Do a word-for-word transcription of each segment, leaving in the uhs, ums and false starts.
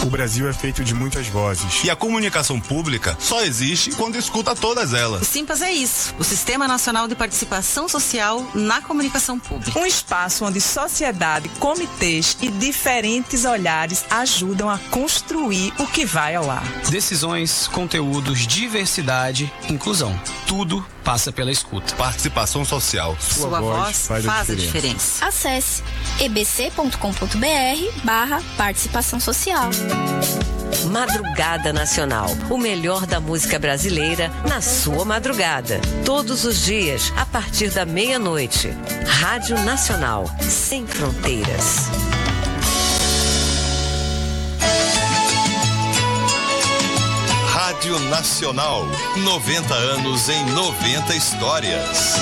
O Brasil é feito de muitas vozes. E a comunicação pública só existe quando escuta todas elas. O Simpas é isso, o Sistema Nacional de Participação Social na Comunicação Pública. Um espaço onde sociedade, comitês e diferentes olhares ajudam a construir o que vai ao ar. Decisões, conteúdos, diversidade, inclusão. Tudo passa pela escuta. Participação social. Sua, Sua voz, voz faz, faz a, diferença. a diferença. Acesse e b c ponto com ponto b r barra participação social. Madrugada Nacional, o melhor da música brasileira na sua madrugada. Todos os dias, a partir da meia-noite. Rádio Nacional, sem fronteiras. Rádio Nacional, noventa anos em noventa histórias.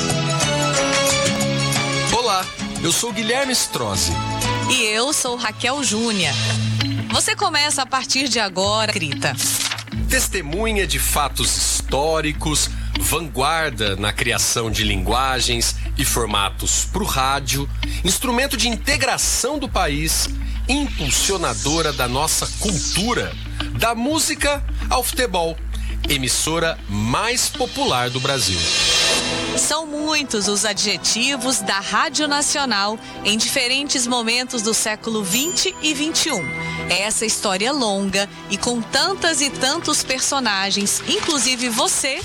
Olá, eu sou Guilherme Strozzi. E eu sou Raquel Júnior. Você começa a partir de agora, Crita. Testemunha de fatos históricos, vanguarda na criação de linguagens e formatos para o rádio, instrumento de integração do país, impulsionadora da nossa cultura, da música ao futebol, emissora mais popular do Brasil. São muitos os adjetivos da Rádio Nacional em diferentes momentos do século vinte e vinte e um. Essa história longa e com tantas e tantos personagens, inclusive você,